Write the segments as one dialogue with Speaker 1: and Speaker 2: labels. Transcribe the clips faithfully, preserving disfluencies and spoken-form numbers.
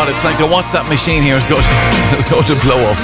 Speaker 1: God, it's like the WhatsApp machine here is going to, is going to blow up.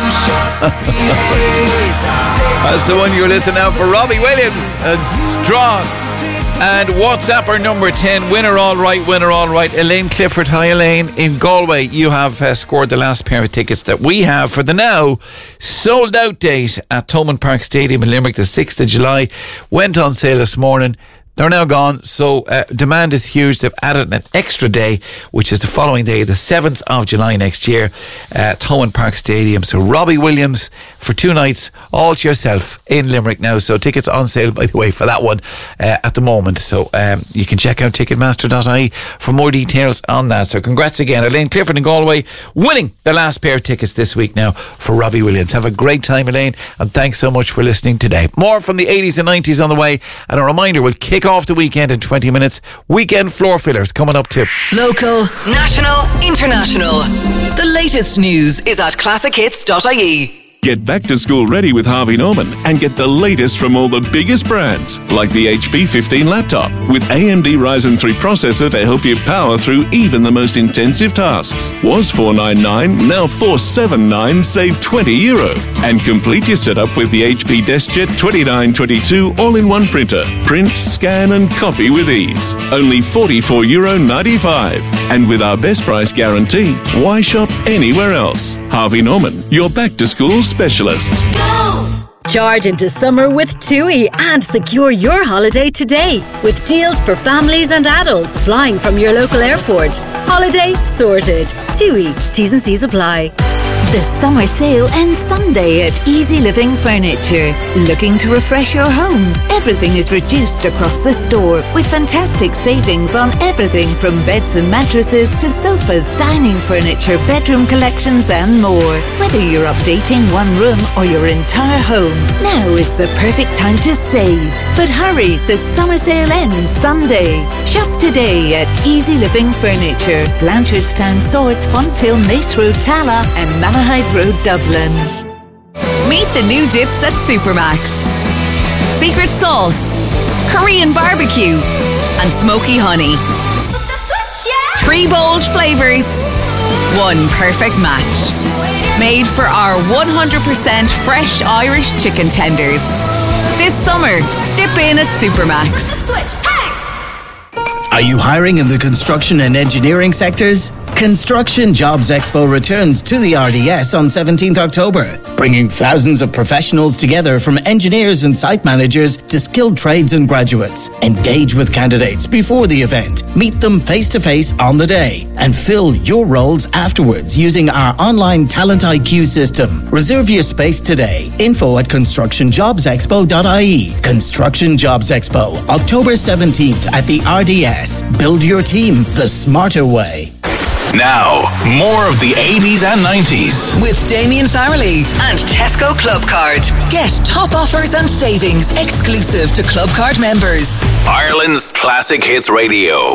Speaker 1: That's the one you're listening now for. Robbie Williams and Strong. And WhatsApper number ten, winner all right, winner all right. Elaine Clifford. Hi Elaine. In Galway, you have uh, scored the last pair of tickets that we have for the now sold out date at Thomond Park Stadium in Limerick, the sixth of July. Went on sale this morning. They're now gone, so uh, demand is huge. They've added an extra day, which is the following day, the seventh of July next year, at Thomond Park Stadium. So Robbie Williams for two nights, all to yourself in Limerick now. So tickets on sale, by the way, for that one uh, at the moment. So um, you can check out ticketmaster dot I E for more details on that. So congrats again, Elaine Clifford in Galway, winning the last pair of tickets this week now for Robbie Williams. Have a great time, Elaine, and thanks so much for listening today. More from the eighties and nineties on the way, and a reminder, we'll kick off the weekend in twenty minutes. Weekend floor fillers coming up too.
Speaker 2: Local, national, international. The latest news is at classic hits dot I E.
Speaker 3: Get back to school ready with Harvey Norman and get the latest from all the biggest brands, like the H P fifteen laptop with A M D Ryzen three processor to help you power through even the most intensive tasks. Was four ninety-nine, now four seventy-nine, save twenty euro. And complete your setup with the H P DeskJet twenty-nine twenty-two all-in-one printer. Print, scan and copy with ease. Only forty-four euro ninety-five. And with our best price guarantee, why shop anywhere else? Harvey Norman, your back to school specialists.
Speaker 4: Go! Charge into summer with TUI and secure your holiday today with deals for families and adults flying from your local airport. Holiday sorted. TUI. T's and C's apply.
Speaker 5: The summer sale ends Sunday at Easy Living Furniture. Looking to refresh your home? Everything is reduced across the store with fantastic savings on everything from beds and mattresses to sofas, dining furniture, bedroom collections and more. Whether you're updating one room or your entire home, now is the perfect time to save. But hurry, the summer sale ends Sunday. Shop today at Easy Living Furniture, Blanchardstown, Swords, Fonthill, Mace Road, Tala and Malahide Road, Dublin.
Speaker 6: Meet the new dips at Supermax. Secret sauce, Korean barbecue, and smoky honey. Three bold flavours, one perfect match. Made for our one hundred percent fresh Irish chicken tenders. This summer, dip in at Supermax.
Speaker 7: Are you hiring in the construction and engineering sectors? Construction Jobs Expo returns to the R D S on seventeenth October, bringing thousands of professionals together from engineers and site managers to skilled trades and graduates. Engage with candidates before the event, meet them face-to-face on the day, and fill your roles afterwards using our online Talent I Q system. Reserve your space today. Info at construction jobs expo dot I E. Construction Jobs Expo, October seventeenth at the R D S. Build your team the smarter way.
Speaker 8: Now, more of the eighties and nineties.
Speaker 2: With Damien Farrelly and Tesco Club Card. Get top offers and savings exclusive to Club Card members.
Speaker 8: Ireland's Classic Hits Radio.